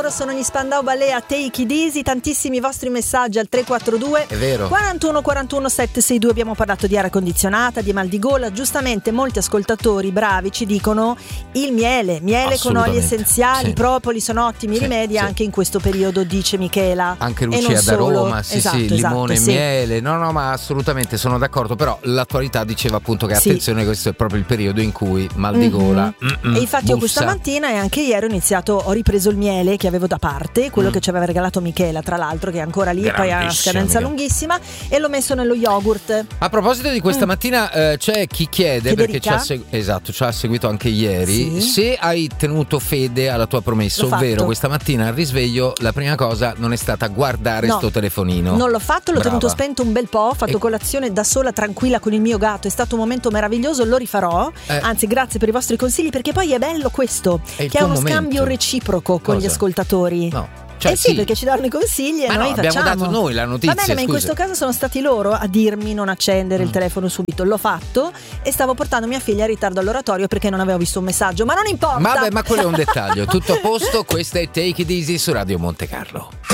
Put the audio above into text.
Sono gli Spandau Ballet a Take It Easy, tantissimi vostri messaggi al 342 è vero 41 41 762. Abbiamo parlato di aria condizionata, di mal di gola. Giustamente molti ascoltatori bravi ci dicono il miele con oli essenziali, sì. propoli sono ottimi sì, rimedi sì. anche in questo periodo, dice Michela. Anche Lucia da Roma, sì, esatto, sì, limone e sì. miele. No, ma assolutamente sono d'accordo. Però l'attualità diceva appunto che attenzione, questo è proprio il periodo in cui mal di gola. E infatti io questa mattina e anche ieri ho ripreso il miele che avevo da parte, quello che ci aveva regalato Michela, tra l'altro, che è ancora lì, poi ha una scadenza lunghissima, e l'ho messo nello yogurt. A proposito di questa mattina, c'è chi chiede, Federica? perché ci ha seguito anche ieri, sì. se hai tenuto fede alla tua promessa, L'ho ovvero fatto. questa mattina al risveglio la prima cosa non è stata guardare sto telefonino. Non l'ho fatto, l'ho Brava. tenuto spento un bel po', ho fatto colazione da sola tranquilla con il mio gatto, è stato un momento meraviglioso, lo rifarò, anzi grazie per i vostri consigli, perché poi è bello questo, È il che è tuo uno momento. scambio reciproco con gli ascoltatori. No. Cioè, sì, perché ci danno i consigli e ma noi no, abbiamo facciamo. dato noi la notizia. Va bene, ma in questo caso sono stati loro a dirmi non accendere il telefono subito. L'ho fatto e stavo portando mia figlia in ritardo all'oratorio perché non avevo visto un messaggio, ma non importa. Vabbè, ma quello è un dettaglio. Tutto a posto, questa è Take It Easy su Radio Monte Carlo.